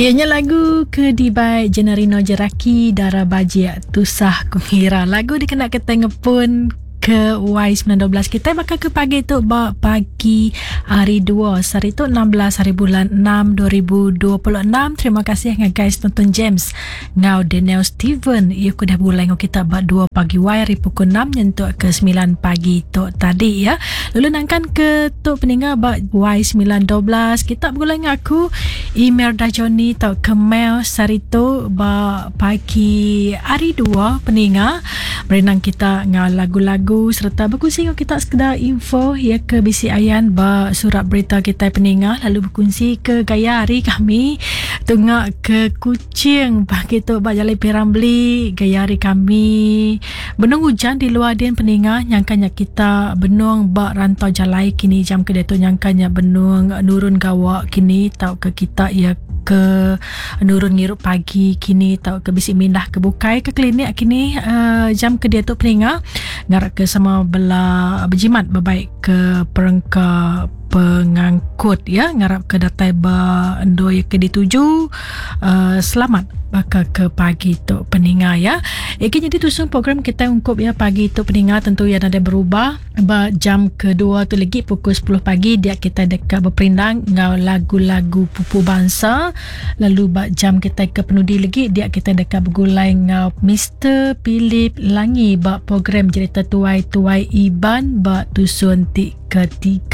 Ianya lagu Kedibai Jenarino Jeraki Dara Bajia Tusah Kungira. Lagu dikena ketengah pun ke Y19 kita bakal ke pagi tu pagi hari 2 hari tu 16 hari bulan 6 2026. Terima kasih dengan guys tonton James ngau Daniel Steven ia ku dah mulai ngau kita bak 2 pagi Y hari pukul 6 nyentuk ke 9 pagi tu tadi ya. Lalu nangkan ke tu peninga bak Y19 kita mulai ngaku email dah Johnny tau ke mail hari tu bak pagi hari 2 peninga berenang kita ngau lagu-lagu serta berkongsi dengan kita sekedar info ya ke bisi ayan ba surat berita kita peninga lalu berkongsi ke gaya hari kami tengah ke Kuching pagi tu ba Jalai Pirambli gaya hari kami benung hujan di luar din peninga nyangkanya kita benung ba rantau Jalai kini jam kedua tu nyangkanya benung nurun gawak kini tau ke kita ya ke nurun ngirup pagi kini tau ke bisi mindah ke bukai ke klinik kini jam kedua tu peninga ngarak ke sama bela berjimat berbaik ke perangka pengangkut ya ngarap ke datai ba endo ya ke dituju selamat bakal ke pagi tu peninga ya. Iki jadi tusung program kita ungkup ya pagi tu peninga tentu yang ada berubah ba jam kedua tu lagi pukul 10 pagi dia kita dekat berperindang ngau lagu-lagu pupu bangsa lalu ba jam kita ke penudi lagi dia kita dekat bergulai ngau Mr. Philip Langi ba program cerita tuai-tuai Iban ba tusun ke 30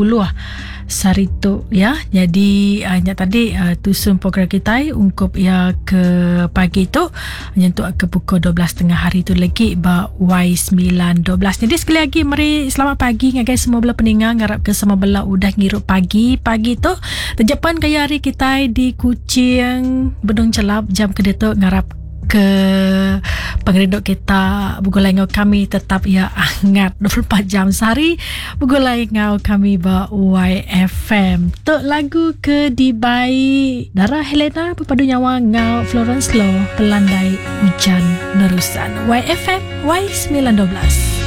sari tu ya. Jadi hanya tadi tusun program kita ungkup ya ke pagi tu nyentuk ke pukul 12.30 hari tu lagi ba Y912. Jadi sekali lagi mari selamat pagi guys semua belah peninga ngarap ke semua belah udah ngirup pagi tu terjepan kaya hari kita di Kuching Bedung Celap jam kedua tu ngarap ke pengeriduk kita bergulai ngau kami tetap ya hangat 24 jam sehari bergulai ngau kami ba YFM tu lagu Kedibai Dara Helena berpadu nyawa ngau Florence Law Pelandai Hujan Nerusan YFM Y19.